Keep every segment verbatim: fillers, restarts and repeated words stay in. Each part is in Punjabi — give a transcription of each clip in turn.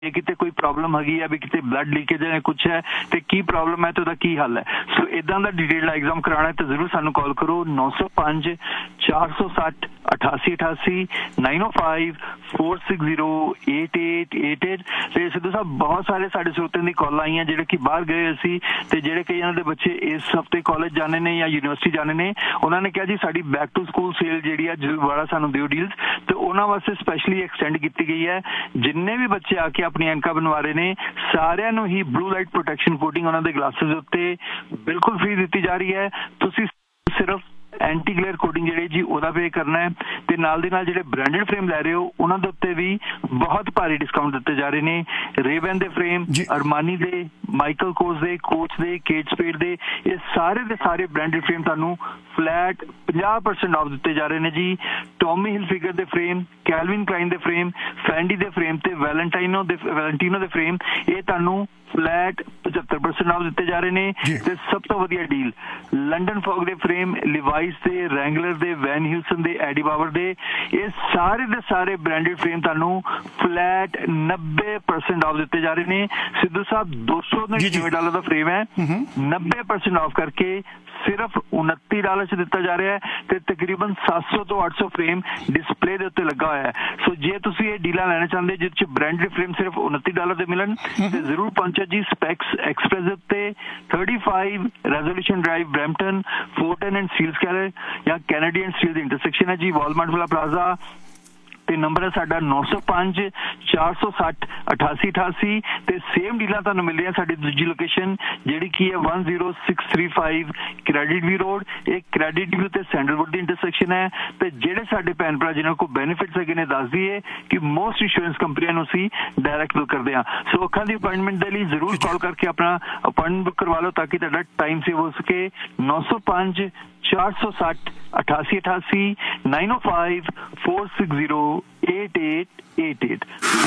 ਜੇ ਕਿਤੇ ਕੋਈ ਪ੍ਰੋਬਲਮ ਹੈਗੀ ਆ ਵੀ ਕਿਤੇ ਬਲੱਡ ਲੀਕੇਜ ਹੈ ਕੁਛ ਹੈ ਤੇ ਕੀ ਪ੍ਰੋਬਲਮ ਹੈ ਤੇ ਉਹਦਾ ਕੀ ਹੱਲ ਹੈ। ਸੋ ਇਦਾਂ ਦਾ ਡਿਟੇਲ ਐਗਜ਼ਾਮ ਕਰਾਉਣਾ ਤਾਂ ਜ਼ਰੂਰ ਸਾਨੂੰ ਕਾਲ ਕਰੋ ਨੌ ਸੌ ਪੰਜ ਚਾਰ ਸੌ ਸੱਠ ਅਠਾਸੀ ਅਠਾਸੀ ਨਾइन ओ five four six zero eight eight eight eight ਤੇ ਸਿੱਧੂ ਸਾਹਿਬ ਬਹੁਤ ਸਾਰੇ ਸਾਡੇ ਸਰੋਤਿਆਂ ਦੀ ਕਾਲ ਆਈਆਂ ਜਿਹੜੇ ਕਿ ਬਾਹਰ ਗਏ ਸੀ ਤੇ ਜਿਹੜੇ ਕਈਆਂ ਦੇ ਬੱਚੇ ਇਸ ਹਫਤੇ ਕਾਲਜ ਜਾਣੇ ਨੇ ਜਾਂ ਯੂਨੀਵਰਸਿਟੀ ਜਾਣੇ ਨੇ ਉਹਨਾਂ ਨੇ ਕਿਹਾ ਜੀ ਸਾਡੀ ਬੈਕ ਟੂ ਸਕੂਲ ਸੇਲ ਜਿਹੜੀ ਆ ਜਲਵਾੜਾ ਸਾਨੂੰ ਦਿਓ ਡੀਲਸ ਤੇ ਉਹਨਾਂ ਵਾਸਤੇ ਸਪੈਸ਼ਲੀ ਐਕਸਟੈਂਡ ਕੀਤੀ ਗਈ ਹੈ। ਜਿੰਨੇ ਵੀ ਬੱਚੇ ਆ ਕੇ ਆਪਣੀ ਐਨਕਾਂ ਬਣਵਾ ਰਹੇ ਨੇ ਸਾਰਿਆਂ ਨੂੰ ਹੀ ਬਲੂ ਲਾਈਟ ਪ੍ਰੋਟੈਕਸ਼ਨ ਕੋਟਿੰਗ ਉਹਨਾਂ ਦੇ ਗਲਾਸਿਸ ਉੱਤੇ ਬਿਲਕੁਲ ਫ੍ਰੀ ਦਿੱਤੀ ਜਾ ਰਹੀ ਹੈ। ਤੁਸੀਂ ਸਿਰਫ ਐਂਟੀ ਗਲੇਅਰ ਕੋਟਿੰਗ ਜਿਹੜੀ ਜੀ ਉਹਦਾ ਪੇ ਕਰਨਾ ਹੈ ਤੇ ਨਾਲ ਦੇ ਨਾਲ ਜਿਹੜੇ ਬ੍ਰਾਂਡਡ ਫਰੇਮ ਲੈ ਰਹੇ ਹੋ ਉਹਨਾਂ ਦੇ ਉੱਤੇ ਵੀ ਬਹੁਤ ਭਾਰੀ ਡਿਸਕਾਊਂਟ ਦਿੱਤੇ ਜਾ ਰਹੇ ਨੇ। ਰੇਬਨ ਦੇ ਫਰੇਮ, ਅਰਮਾਨੀ ਦੇ, ਮਾਈਕਲ ਕੋਰਸ ਦੇ, ਕੋਚ ਦੇ, ਕੇਟ ਸਪੇਡ ਦੇ, ਇਹ ਸਾਰੇ ਦੇ ਸਾਰੇ ਬ੍ਰਾਂਡਡ ਫਰੇਮ ਤੁਹਾਨੂੰ ਫਲੈਟ ਪੰਜਾਹ ਪਰਸੈਂਟ ਆਫ ਦਿੱਤੇ ਜਾ ਰਹੇ ਨੇ ਜੀ। ਟੌਮੀ ਹਿਲਫਿਗਰ ਦੇ ਫਰੇਮ, ਕੈਲਵਿਨ ਕਲਾਈਨ ਦੇ ਫਰੇਮ, ਫੈਂਡੀ ਦੇ ਫਰੇਮ ਤੇ ਵੈਲੈਂਟਾਈਨੋ ਦੇ ਵੈਲੈਂਟੀਨੋ ਦੇ ਫਰੇਮ ਇਹ ਤੁਹਾਨੂੰ ਫਲੈਟ ਪਝੱਤਰ ਪਰਸੈਂਟ ਆਫ ਦਿੱਤੇ ਜਾ ਰਹੇ ਨੇ। ਤੇ ਸਭ ਤੋਂ ਵਧੀਆ ਡੀਲ ਲੰਡਨ ਫੌਗ ਦੇ ਫਰੇਮ, ਲਿਵਾਈਸ ਦੇ, ਰੈਂਗਲਰ ਦੇ, ਵੈਨ ਹਿਲਸਨ ਦੇ, ਐਡੀ ਬਾਵਰ ਦੇ, ਇਹ ਸਾਰੇ ਦੇ ਸਾਰੇ ਬ੍ਰਾਂਡਡ ਫਰੇਮ ਤੁਹਾਨੂੰ ਫਲੈਟ ਨੱਬੇ ਪਰਸੈਂਟ ਆਫ ਦਿੱਤੇ ਜਾ ਰਹੇ ਨੇ। ਸਿੱਧੂ ਸਾਹਿਬ ਦੋ ਸੌ ਨੜਿਨਵੇਂ ਡਾਲਰ ਦਾ ਫਰੇਮ ਹੈ, ਨੱਬੇ ਪਰਸੈਂਟ ਆਫ ਕਰਕੇ ਸਿਰਫ ਉਨੱਤੀ ਡਾਲਰ ਚ ਦਿੱਤਾ ਜਾ ਰਿਹਾ ਹੈ ਤੇ ਤਕਰੀਬਨ ਸੱਤ ਸੌ ਤੋਂ ਅੱਠ ਸੌ ਫਰੇਮ ਡਿਸਪਲੇ ਦੇ ਉੱਤੇ ਲੱਗਾ ਹੋਇਆ ਹੈ। ਸੋ ਜੇ ਤੁਸੀਂ ਇਹ ਡੀਲਾਂ ਲੈਣਾ ਚਾਹੁੰਦੇ ਜਿਸ ਚ ਬ੍ਰਾਂਡਡ ਫਰੇਮ ਸਿਰਫ ਉਨੱਤੀ ਡਾਲਰ ਦੇ ਮਿਲਣ ਤੇ ਜ਼ਰੂਰ ਪਹੁੰਚੋ ਜੀ ਸਪੈਕਸ ਐਕਸਪ੍ਰੈਸ ਦੇ ਉੱਤੇ पैंतीस resolution drive Brampton ਫੋਰਟਨ and steel ਸਕੈਲਰ ਜਾਂ ਕੈਨੇਡੀਅਨ ਸਟੀਲ ਦੀ ਇੰਟਰਸੈਕਸ਼ਨ ਹੈ ਜੀ ਵਾਲਮਾਰਟ ਵਾਲਾ ਪਲਾਜ਼ਾ ਤੇ ਨੰਬਰ ਹੈ ਸਾਡਾ ਨੌ ਸੌ ਪੰਜ ਚਾਰ ਸੌ ਸੱਠ ਅਠਾਸੀ ਅਠਾਸੀ ਤੇ ਸੇਮ ਡੀਲਾਂ ਤੁਹਾਨੂੰ ਮਿਲ ਰਹੀਆਂ ਸਾਡੀ ਦੂਜੀ ਲੋਕੇਸ਼ਨ ਜਿਹੜੀ ਕੀ ਹੈ ਇੱਕ ਜ਼ੀਰੋ ਛੇ ਤਿੰਨ ਪੰਜ ਕ੍ਰੈਡਿਟ ਵੀ ਰੋਡ। ਇਹ ਕ੍ਰੈਡਿਟ ਵੀ ਤੇ ਸੈਂਡਲਵੁੱਡ ਦੀ ਇੰਟਰਸੈਕਸ਼ਨ ਹੈ ਤੇ ਜਿਹੜੇ ਸਾਡੇ ਭੈਣ ਭਰਾ ਜਿਨ੍ਹਾਂ ਕੋਲ ਬੈਨੀਫਿਟਸ ਹੈਗੇ ਨੇ ਦੱਸ ਦਈਏ ਕਿ ਮੋਸਟ ਇੰਸ਼ੋਰੈਂਸ ਕੰਪਨੀਆਂ ਨੂੰ ਅਸੀਂ ਡਾਇਰੈਕਟ ਬੁੱਕ ਕਰਦੇ ਹਾਂ। ਸੋ ਅੱਖਾਂ ਦੀ ਅਪਾਇੰਟਮੈਂਟ ਦੇ ਲਈ ਜ਼ਰੂਰ ਕਾਲ ਕਰਕੇ ਆਪਣਾ ਅਪਾਇੰਟਮੈਂਟ ਬੁੱਕ ਕਰਵਾ ਲਓ ਤਾਂ ਕਿ ਤੁਹਾਡਾ ਟਾਈਮ ਸੇਵ ਹੋ ਸਕੇ। ਨੌ ਸੌ ਪੰਜ ਚਾਰ ਸੌ ਸੱਠ ਅਠਾਸੀ ਅਠਾਸੀ नाइन ओ five four six zero eight eight eight eight.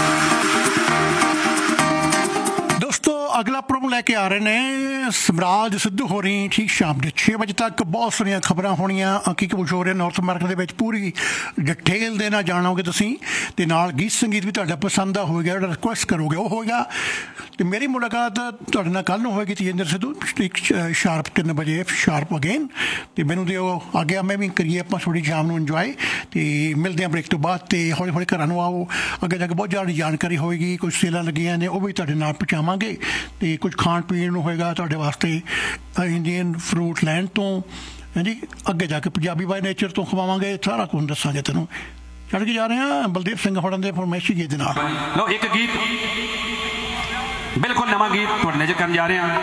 दोस्तों अगला प्रोग्राम लैके आ रहे ने ਸਮਰਾਜ ਸਿੱਧੂ ਹੋਰੀ ठीक शाम के छे बजे तक बहुत सारिया खबर होनिया की कुछ हो रहा नॉर्थ अमेरिका के पूरी डिटेल ਦੇ ਨਾਲ ਜਾਣੋਗੇ ਤੁਸੀਂ ਤੇ ਨਾਲ ਗੀਤ ਸੰਗੀਤ ਵੀ ਤੁਹਾਡਾ ਪਸੰਦ ਦਾ ਹੋਏਗਾ ਜਿਹੜਾ ਰਿਕੁਐਸਟ ਕਰੋਗੇ ਉਹ ਹੋਏਗਾ। ਤੇ ਮੇਰੀ ਮੁਲਾਕਾਤ ਤੁਹਾਡੇ ਨਾਲ ਕੱਲ ਨੂੰ ਹੋਏਗੀ ਤੇਜਿੰਦਰ ਸਿੱਧੂ ਸ਼ਾਰਪ ਤਿੰਨ ਵਜੇ ਸ਼ਾਰਪ ਅਗੇਨ ਤੇ ਮੈਨੂੰ ਦਿਓ ਆ ਗਿਆ ਮੈਂ ਵੀ ਕਰੀਏ ਆਪਾਂ ਥੋੜੀ ਸ਼ਾਮ ਨੂੰ ਇੰਜੋਏ ਤੇ ਮਿਲਦੇ ਹਾਂ ਬ੍ਰੇਕ ਤੋਂ ਬਾਅਦ ਤੇ ਹੌਲੀ ਹੌਲੀ ਘਰਾਂ ਨੂੰ ਆਓ ਅੱਗੇ ਜਾ ਕੇ ਬਹੁਤ ਜ਼ਿਆਦਾ ਜਾਣਕਾਰੀ ਹੋਏਗੀ ਕੁਝ ਸੇਲਾਂ ਲੱਗੀਆਂ ਨੇ ਉਹ ਵੀ ਤੁਹਾਡੇ ਨਾਲ ਪਹੁੰਚਾਵਾਂਗੇ ਤੇ ਕੁਝ ਖਾਣ ਪੀਣ ਨੂੰ ਹੋਏਗਾ ਤੁਹਾਡੇ ਵਾਸਤੇ ਇੰਡੀਅਨ ਫਰੂਟ ਲੈਂਡ ਤੋਂ ਹਾਂਜੀ ਅੱਗੇ ਜਾ ਕੇ ਪੰਜਾਬੀ ਬਾਈ ਨੇਚਰ ਤੋਂ ਖਵਾਵਾਂਗੇ ਸਾਰਾ ਕੁਝ ਦੱਸਾਂਗੇ ਤੈਨੂੰ ਚੜ ਕੇ ਜਾ ਰਹੇ ਹਾਂ ਬਲਦੇਵ ਸਿੰਘ ਹੋਰਾਂ ਦੇ ਫਰਮੈਸ਼ੀ ਗੀਤ ਦੇ ਨਾਲ। ਲਓ ਇੱਕ ਗੀਤ ਬਿਲਕੁਲ ਨਵਾਂ ਗੀਤ ਤੁਹਾਡੇ ਨਜ਼ਰ ਕਰਨ ਜਾ ਰਹੇ ਹਾਂ।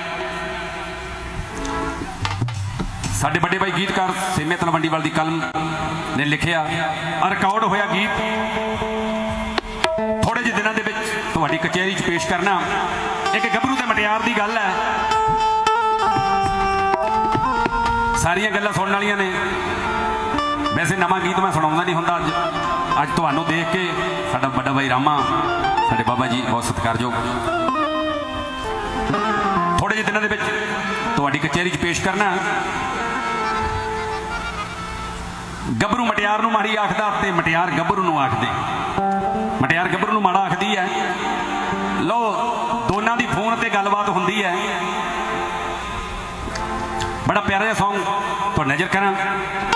ਸਾਡੇ ਵੱਡੇ ਭਾਈ ਗੀਤਕਾਰ ਸੇਮੇ ਤਲਵੰਡੀਵਾਲ ਦੀ ਕਲਮ ਨੇ ਲਿਖਿਆ ਰਿਕਾਰਡ ਹੋਇਆ ਗੀਤ ਥੋੜੇ ਜਿਹੇ ਦਿਨਾਂ ਦੇ ਵਿੱਚ ਤੁਹਾਡੀ ਕਚਹਿਰੀ 'ਚ ਪੇਸ਼ ਕਰਨਾ। ਇੱਕ ਗੱਭਰੂ ਤੇ ਮਟਿਆਰ ਦੀ ਗੱਲ ਹੈ ਸਾਰੀਆਂ ਗੱਲਾਂ ਸੁਣਨ ਵਾਲੀਆਂ ਨੇ। ਵੈਸੇ ਨਵਾਂ ਗੀਤ ਮੈਂ ਸੁਣਾਉਂਦਾ ਨਹੀਂ ਹੁੰਦਾ ਅੱਜ ਅੱਜ ਤੁਹਾਨੂੰ ਦੇਖ ਕੇ ਸਾਡਾ ਵੱਡਾ ਭਾਈ ਰਾਮਾ ਸਾਡੇ ਬਾਬਾ ਜੀ ਬਹੁਤ ਸਤਿਕਾਰਯੋਗ ਥੋੜੇ ਜਿਹੇ ਦਿਨਾਂ ਦੇ ਵਿੱਚ ਤੁਹਾਡੀ ਕਚਹਿਰੀ 'ਚ ਪੇਸ਼ ਕਰਨਾ। ਗੱਭਰੂ ਮਟਿਆਰ ਨੂੰ ਮਾੜੀ ਆਖਦਾ ਤੇ ਮਟਿਆਰ ਗੱਭਰੂ ਨੂੰ ਆਖਦੇ ਮਟਿਆਰ ਗੱਭਰੂ ਨੂੰ ਮਾੜਾ ਆਖਦੀ ਹੈ। ਲਓ ਦੋਨਾਂ ਦੀ ਫੋਨ ਤੇ ਗੱਲਬਾਤ ਹੁੰਦੀ ਹੈ। ਬੜਾ ਪਿਆਰਾ ਜਿਹਾ ਸੌਂਗ ਤੁਹਾਡੇ ਨਜ਼ਰ ਕਰਾਂ।